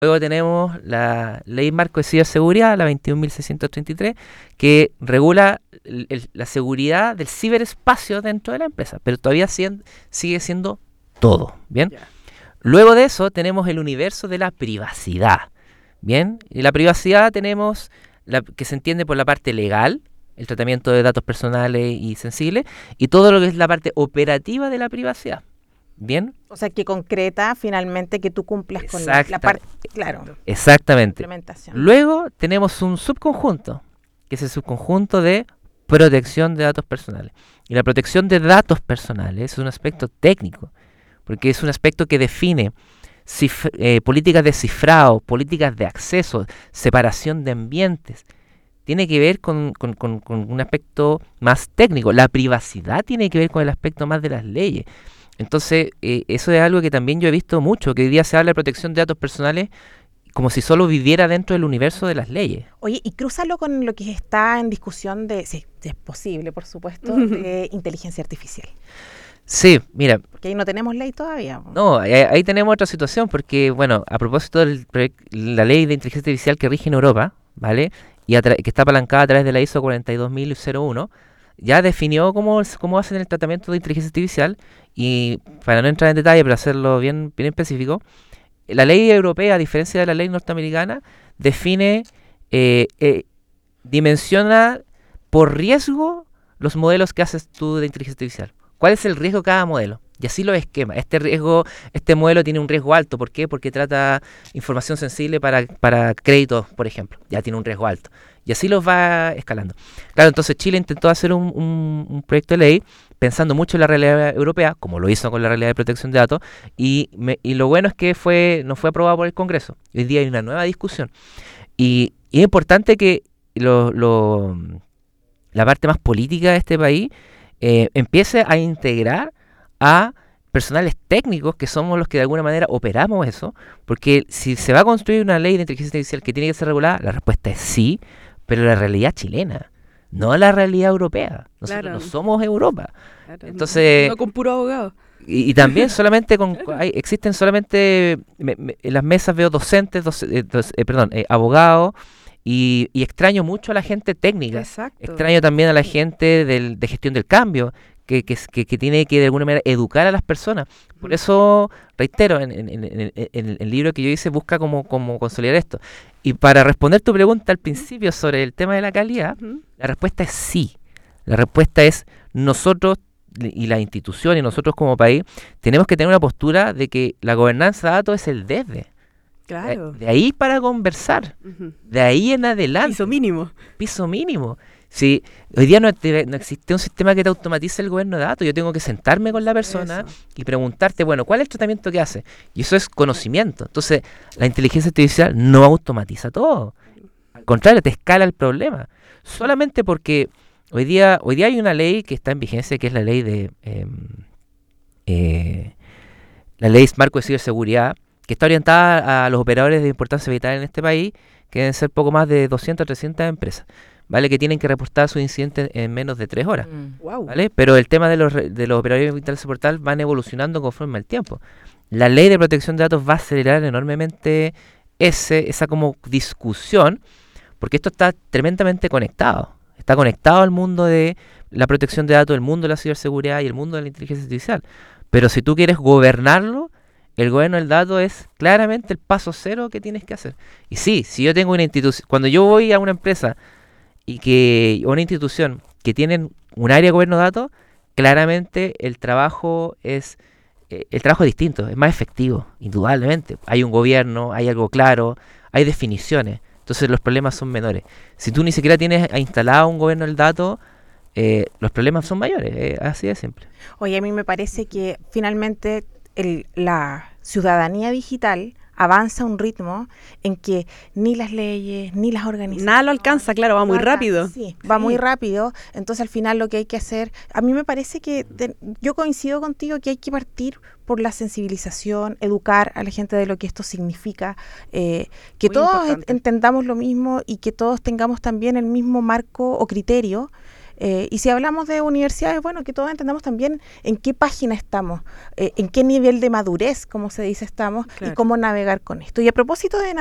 Luego tenemos la Ley Marco de Ciberseguridad, la 21.633, que regula la seguridad del ciberespacio dentro de la empresa, pero todavía sigue siendo todo, ¿bien? Ya. Luego de eso tenemos el universo de la privacidad, ¿bien? Y la privacidad tenemos que se entiende por la parte legal, el tratamiento de datos personales y sensibles, y todo lo que es la parte operativa de la privacidad, ¿bien? O sea, que concreta finalmente que tú cumplas con la parte, claro, Exactamente. implementación. Luego tenemos un subconjunto, que es el subconjunto de protección de datos personales. Y la protección de datos personales es un aspecto técnico, porque es un aspecto que define políticas de cifrado, políticas de acceso, separación de ambientes. Tiene que ver con un aspecto más técnico. La privacidad tiene que ver con el aspecto más de las leyes. Entonces, eso es algo que también yo he visto mucho, que hoy día se habla de protección de datos personales como si solo viviera dentro del universo de las leyes. Oye, y crúzalo con lo que está en discusión de, si es posible, por supuesto, de inteligencia artificial. Sí, mira. Porque ahí no tenemos ley todavía. No, ahí tenemos otra situación, porque, bueno, a propósito de la ley de inteligencia artificial que rige en Europa, ¿vale? Y que está apalancada a través de la ISO 42001, ya definió cómo hacen el tratamiento de inteligencia artificial, y para no entrar en detalle, pero hacerlo bien específico, la ley europea, a diferencia de la ley norteamericana, define, dimensiona por riesgo los modelos que haces tú de inteligencia artificial. ¿Cuál es el riesgo de cada modelo? Y así lo esquema. Este modelo tiene un riesgo alto. ¿Por qué? Porque trata información sensible para créditos, por ejemplo. Ya tiene un riesgo alto. Y así los va escalando. Claro, entonces Chile intentó hacer un proyecto de ley pensando mucho en la realidad europea, como lo hizo con la realidad de protección de datos, y lo bueno es que no fue aprobado por el Congreso. Hoy día hay una nueva discusión. Y es importante que la parte más política de este país empiece a integrar a personales técnicos que somos los que de alguna manera operamos eso, porque si se va a construir una ley de inteligencia artificial que tiene que ser regulada, la respuesta es sí, pero la realidad chilena, no la realidad europea. Nosotros no somos Europa. Claro, entonces, no con puro abogado. Y también solamente existen solamente en las mesas veo docentes, abogados, y extraño mucho a la gente técnica. Exacto. Extraño también a la gente de gestión del cambio, que tiene que de alguna manera educar a las personas. Por eso, reitero, en el libro que yo hice busca como consolidar esto. Y para responder tu pregunta al principio sobre el tema de la calidad, la respuesta es sí. La respuesta es nosotros y la institución y nosotros como país tenemos que tener una postura de que la gobernanza de datos es el desde. Claro. De ahí para conversar. De ahí en adelante. Piso mínimo. Piso mínimo. Si hoy día no existe un sistema que te automatice el gobierno de datos, yo tengo que sentarme con la persona y preguntarte, bueno, ¿cuál es el tratamiento que hace? Y eso es conocimiento. Entonces, la inteligencia artificial no automatiza todo. Al contrario, te escala el problema. Solamente porque hoy día hay una ley que está en vigencia, que es la ley la ley Marco de Ciberseguridad, que está orientada a los operadores de importancia vital en este país, que deben ser poco más de 200 o 300 empresas, ¿vale? Que tienen que reportar sus incidentes en menos de 3 horas, Wow. ¿vale? Pero el tema de los operadores vitales portal van evolucionando conforme al tiempo. La ley de protección de datos va a acelerar enormemente esa como discusión, porque esto está tremendamente conectado. Está conectado al mundo de la protección de datos, el mundo de la ciberseguridad y el mundo de la inteligencia artificial. Pero si tú quieres gobernarlo, el gobierno del dato es claramente el paso cero que tienes que hacer. Y sí, si yo tengo una institución, cuando yo voy a una empresa o una institución que tienen un área de gobierno de datos, claramente el trabajo es distinto, es más efectivo, indudablemente. Hay un gobierno, hay algo claro, hay definiciones. Entonces los problemas son menores. Si tú ni siquiera tienes instalado un gobierno del dato, los problemas son mayores, así de simple. Oye, a mí me parece que finalmente la ciudadanía digital avanza a un ritmo en que ni las leyes, ni las organizaciones... Nada lo alcanza, claro, va muy rápido. Sí, va muy rápido. Entonces, al final, lo que hay que hacer... A mí me parece que... yo coincido contigo que hay que partir por la sensibilización, educar a la gente de lo que esto significa, que muy todos entendamos lo mismo y que todos tengamos también el mismo marco o criterio Y si hablamos de universidades, bueno, que todos entendamos también en qué página estamos, en qué nivel de madurez, como se dice, estamos, y cómo navegar con esto. Y a propósito de